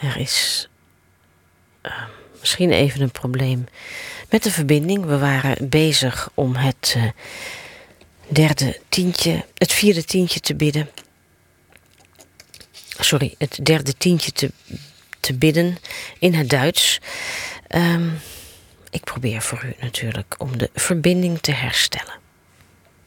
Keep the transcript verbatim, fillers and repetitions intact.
Er is uh, misschien even een probleem met de verbinding. We waren bezig om het uh, derde tientje, het vierde tientje te bidden. Sorry, het derde tientje te, te bidden in het Duits. Um, ik probeer voor u natuurlijk om de verbinding te herstellen.